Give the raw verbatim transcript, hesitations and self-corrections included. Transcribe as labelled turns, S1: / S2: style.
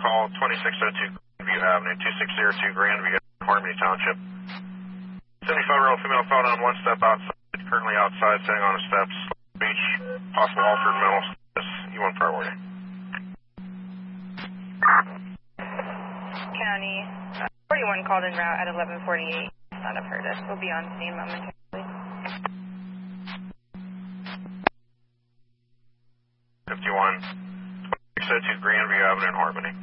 S1: call twenty-six oh two Grandview Avenue, two six zero two Grandview, Harmony Township. seventy-five-year-old female found on one step outside, currently outside, sitting on the steps, beach, possible altered mental status. You want priority.
S2: County, uh, forty-one called in route at eleven forty-eight. Not have heard us. We'll be on scene momentarily.
S1: fifty-one, twenty-six oh two Grandview Avenue in Harmony.